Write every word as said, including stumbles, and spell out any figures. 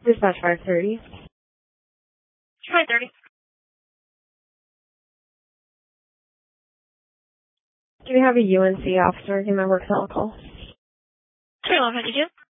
Dispatch five thirty. five thirty. Do we have a U N C officer? Give my work cell a call. twenty-one fifty-two.